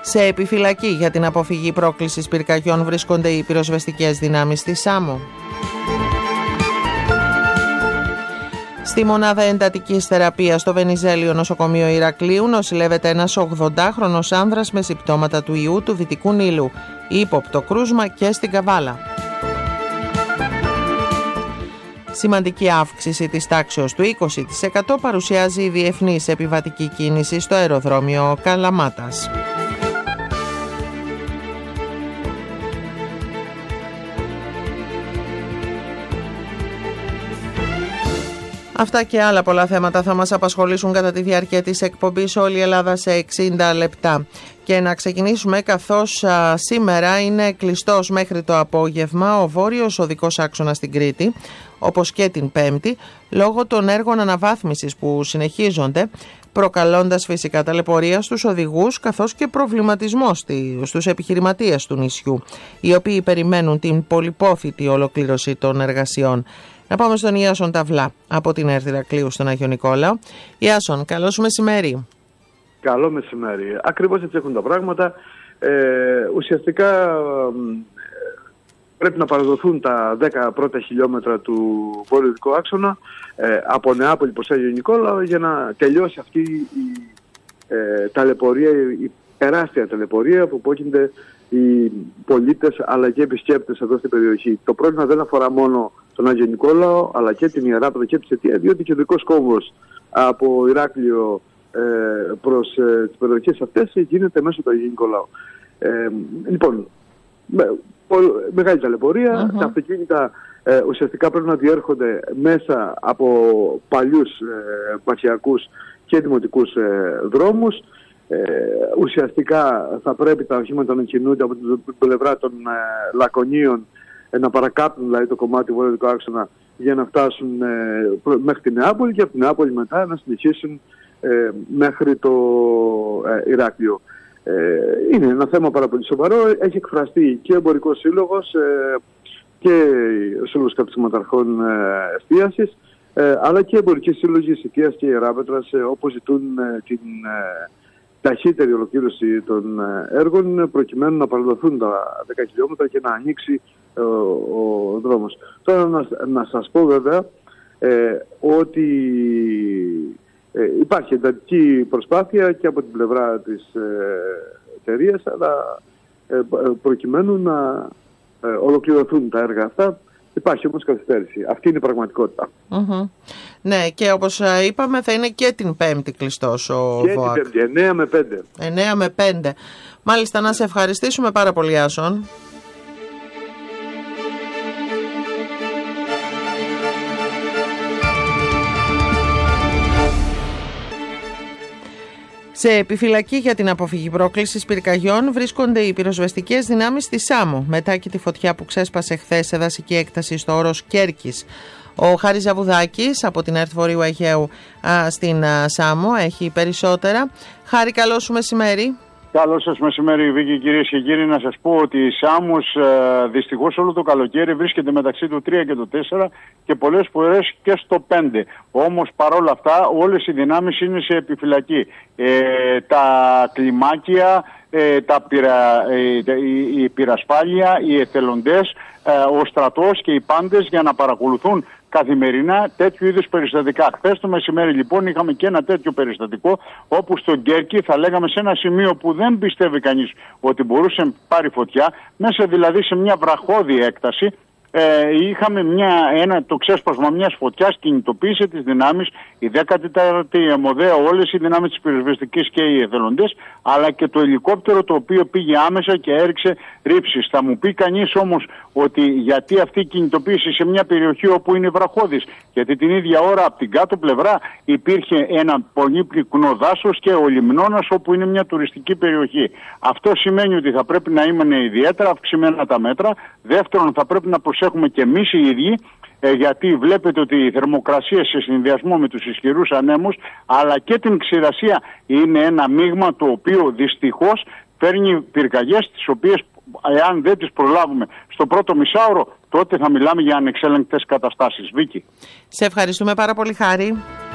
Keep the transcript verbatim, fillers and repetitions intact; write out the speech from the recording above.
Σε επιφυλακή για την αποφυγή πρόκλησης πυρκαγιών βρίσκονται οι πυροσβεστικές δυνάμεις στη Σάμο. Στη μονάδα εντατικής θεραπείας στο Βενιζέλιο νοσοκομείο Ηρακλείου νοσηλεύεται ένας ογδοντάχρονος άνδρας με συμπτώματα του ιού του Δυτικού Νείλου, ύποπτο κρούσμα και στην Καβάλα. Σημαντική αύξηση της τάξεως του είκοσι τοις εκατό παρουσιάζει η διεθνής επιβατική κίνηση στο αεροδρόμιο Καλαμάτας. Αυτά και άλλα πολλά θέματα θα μας απασχολήσουν κατά τη διάρκεια της εκπομπής Όλη η Ελλάδα σε εξήντα λεπτά. Και να ξεκινήσουμε καθώς α, σήμερα είναι κλειστός μέχρι το απόγευμα ο βόρειος οδικός άξονας στην Κρήτη, όπως και την Πέμπτη, λόγω των έργων αναβάθμισης που συνεχίζονται, προκαλώντας φυσικά ταλαιπωρία στους οδηγούς καθώς και προβληματισμό στους επιχειρηματίες του νησιού, οι οποίοι περιμένουν την πολυπόθητη ολοκλήρωση των εργασιών. Να πάμε στον Ιάσον Ταυλά από την ΕΡΤ Ηρακλείου στον Άγιο Νικόλαο. Ιάσον, καλό σου μεσημέρι. Καλό μεσημέρι. Ακριβώς έτσι έχουν τα πράγματα. Ε, ουσιαστικά ε, πρέπει να παραδοθούν τα δέκα πρώτα χιλιόμετρα του βορειοδυτικού άξονα ε, από Νεάπολη προς Άγιο Νικόλαο για να τελειώσει αυτή η ε, ταλαιπωρία, η τεράστια ταλαιπωρία που υπόκεινται οι πολίτες αλλά και οι επισκέπτες εδώ στην περιοχή. Το πρόβλημα δεν αφορά μόνο τον Άγιο Νικόλαο αλλά και την Ιεράπεδο και τη Αιτία, διότι και ο δικός κόμβος από Ηράκλειο ε, προς ε, τις περιοχές αυτές γίνεται μέσω του Αγίου Νικολάου. Ε, λοιπόν, με, πο, μεγάλη ταλαιπωρία. Uh-huh. Τα αυτοκίνητα ε, ουσιαστικά πρέπει να διέρχονται μέσα από παλιούς ε, μαχιακούς και δημοτικούς ε, δρόμους. Ε, ουσιαστικά θα πρέπει τα οχήματα να κινούνται από την πλευρά των ε, Λακωνίων, ε, να παρακάπτουν δηλαδή το κομμάτι του βορειοδυτικού άξονα για να φτάσουν ε, προ, μέχρι την Νεάπολη και από την Νεάπολη μετά να συνεχίσουν ε, μέχρι το ε, Ηράκλειο. Ε, είναι ένα θέμα πάρα πολύ σοβαρό. Έχει εκφραστεί και ο Εμπορικός Σύλλογος ε, και ο Σύλλογος Καψιματαρχών ε, Εστίασης, ε, αλλά και οι Εμπορικοί Σύλλογοι Αιτίας και Ιεράπετρας, ε, όπως ζητούν ε, την ε, ταχύτερη ολοκλήρωση των έργων προκειμένου να παραδοθούν τα δέκα χιλιόμετρα και να ανοίξει ε, ο, ο δρόμος. Τώρα να, να σας πω βέβαια ε, ότι ε, υπάρχει εντατική προσπάθεια και από την πλευρά της ε, εταιρείας, αλλά ε, προκειμένου να ε, ολοκληρωθούν τα έργα αυτά. Υπάρχει όμως καθυστέρηση. Αυτή είναι η πραγματικότητα. Mm-hmm. Ναι, και όπως είπαμε θα είναι και την Πέμπτη κλειστός ο και ΒΟΑΚ. Και την Πέμπτη, εννέα με πέντε. εννέα με πέντε. Μάλιστα, να σε ευχαριστήσουμε πάρα πολύ, Άσον. Σε επιφυλακή για την αποφυγή πρόκλησης πυρκαγιών βρίσκονται οι πυροσβεστικές δυνάμεις στη Σάμο, μετά και τη φωτιά που ξέσπασε χθες σε δασική έκταση στο όρος Κέρκης. Ο Χάρης Ζαβουδάκης από την ΕΡΤ Βορείου Αιγαίου α, στην α, Σάμο έχει περισσότερα. Χάρη, καλό σου μεσημέρι. Καλό σας μεσημέρι, Βίκη, κυρίες και κύριοι. Να σας πω ότι η Σάμος ε, δυστυχώς όλο το καλοκαίρι βρίσκεται μεταξύ του τρία και του τέσσερα και πολλές φορές και στο πέντε. Όμως παρόλα αυτά όλες οι δυνάμεις είναι σε επιφυλακή. Ε, τα κλιμάκια, ε, τα πυρα, ε, η, η πυρασπάλεια, οι εθελοντές, ε, ο στρατός και οι πάντες για να παρακολουθούν καθημερινά τέτοιου είδους περιστατικά. Χθες το μεσημέρι λοιπόν είχαμε και ένα τέτοιο περιστατικό, όπου στον Κέρκη, θα λέγαμε σε ένα σημείο που δεν πιστεύει κανείς ότι μπορούσε να πάρει φωτιά, μέσα δηλαδή σε μια βραχώδη έκταση, ε, είχαμε μια, ένα, το ξέσπασμα μιας φωτιάς, κινητοποίησε τις δυνάμεις, η δέκατη τέταρτη αιμοδέα, όλες οι δυνάμεις της πυροσβεστικής και οι εθελοντές, αλλά και το ελικόπτερο το οποίο πήγε άμεσα και έριξε ρήψεις. Θα μου πει κανείς όμως ότι γιατί αυτή η κινητοποίηση σε μια περιοχή όπου είναι βραχώδης, γιατί την ίδια ώρα από την κάτω πλευρά υπήρχε ένα πολύ πυκνό δάσος και ο Λιμνώνας, όπου είναι μια τουριστική περιοχή. Αυτό σημαίνει ότι θα πρέπει να είναι ιδιαίτερα αυξημένα τα μέτρα. Δεύτερον, θα πρέπει να προσέχουμε και εμείς οι ίδιοι, ε, γιατί βλέπετε ότι η θερμοκρασία σε συνδυασμό με τους ισχυρούς ανέμους αλλά και την ξηρασία είναι ένα μείγμα το οποίο δυστυχώς φέρνει πυρκαγιές, τις οποίες εάν δεν τις προλάβουμε στο πρώτο μισάωρο, τότε θα μιλάμε για ανεξέλεγκτες καταστάσεις. Βίκη. Σε ευχαριστούμε πάρα πολύ, Χάρη.